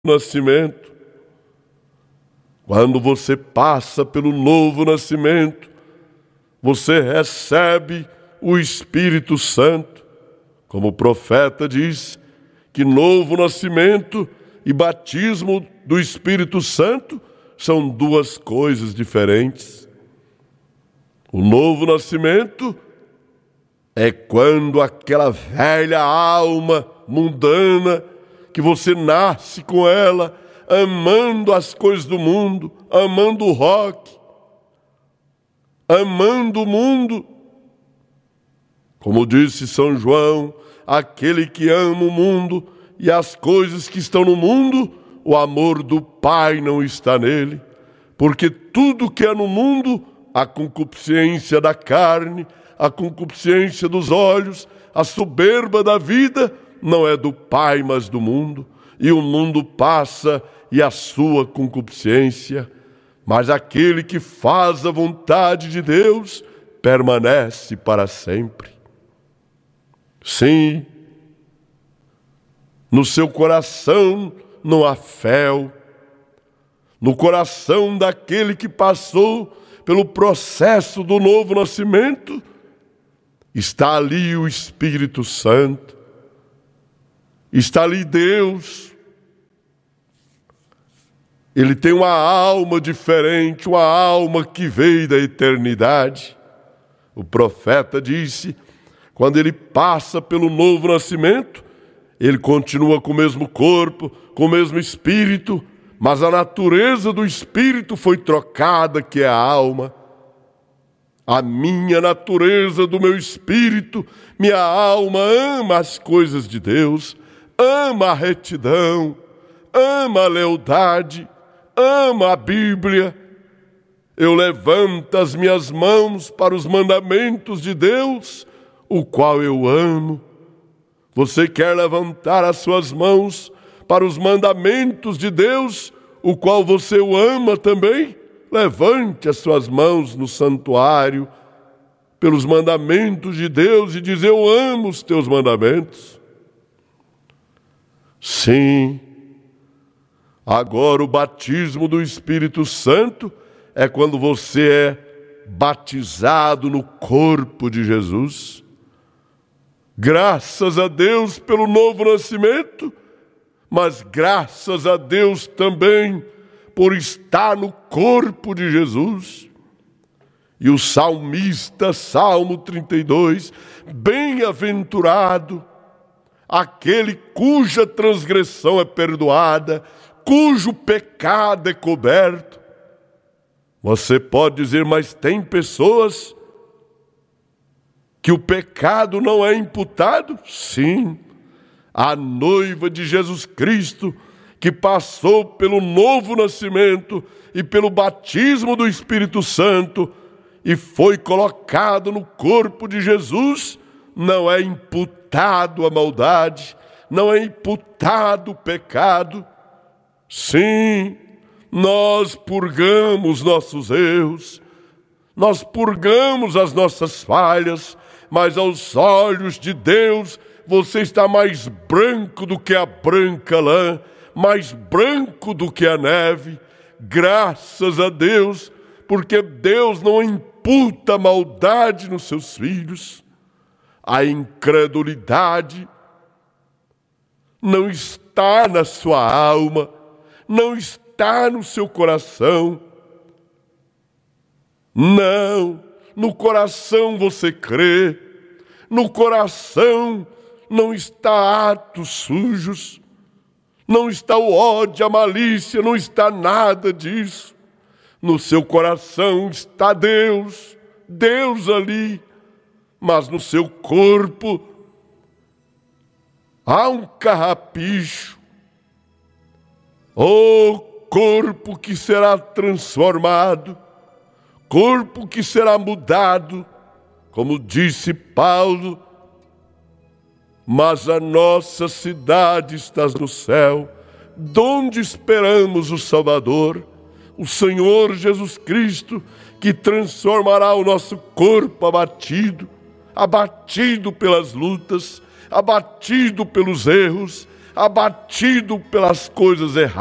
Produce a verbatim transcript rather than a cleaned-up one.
nascimento. Quando você passa pelo novo nascimento, você recebe o Espírito Santo. Como o profeta diz, que novo nascimento e batismo do Espírito Santo são duas coisas diferentes. O novo nascimento é quando aquela velha alma mundana, que você nasce com ela, amando as coisas do mundo, amando o rock, amando o mundo. Como disse São João, aquele que ama o mundo e as coisas que estão no mundo, o amor do Pai não está nele. Porque tudo que é no mundo, a concupiscência da carne, a concupiscência dos olhos, a soberba da vida, não é do Pai, mas do mundo. E o mundo passa e a sua concupiscência, mas aquele que faz a vontade de Deus permanece para sempre. Sim, no seu coração não há fel. No coração daquele que passou pelo processo do novo nascimento, está ali o Espírito Santo, está ali Deus. Ele tem uma alma diferente, uma alma que veio da eternidade. O profeta disse, quando ele passa pelo novo nascimento, ele continua com o mesmo corpo, com o mesmo espírito, mas a natureza do espírito foi trocada, que é a alma. A minha natureza do meu espírito, minha alma ama as coisas de Deus, ama a retidão, ama a lealdade, ama a Bíblia. Eu levanto as minhas mãos para os mandamentos de Deus, o qual eu amo. Você quer levantar as suas mãos para os mandamentos de Deus, o qual você o ama também? Levante as suas mãos no santuário pelos mandamentos de Deus e diz, eu amo os teus mandamentos. Sim, agora o batismo do Espírito Santo é quando você é batizado no corpo de Jesus. Graças a Deus pelo novo nascimento, mas graças a Deus também por estar no corpo de Jesus. E o salmista, Salmo trinta e dois, bem-aventurado aquele cuja transgressão é perdoada, cujo pecado é coberto. Você pode dizer, mas tem pessoas que o pecado não é imputado? Sim, a noiva de Jesus Cristo, que passou pelo novo nascimento e pelo batismo do Espírito Santo e foi colocado no corpo de Jesus, não é imputado a maldade, não é imputado o pecado. Sim, nós purgamos nossos erros, nós purgamos as nossas falhas, mas aos olhos de Deus você está mais branco do que a branca lã, mais branco do que a neve. Graças a Deus, porque Deus não imputa maldade nos seus filhos. A incredulidade não está na sua alma, não está no seu coração. Não, no coração você crê, no coração não está atos sujos, não está o ódio, a malícia, não está nada disso. No seu coração está Deus, Deus ali, mas no seu corpo há um carrapicho. Oh, corpo que será transformado, corpo que será mudado, como disse Paulo, mas a nossa cidade está no céu, donde esperamos o Salvador, o Senhor Jesus Cristo, que transformará o nosso corpo abatido, abatido pelas lutas, abatido pelos erros, abatido pelas coisas erradas.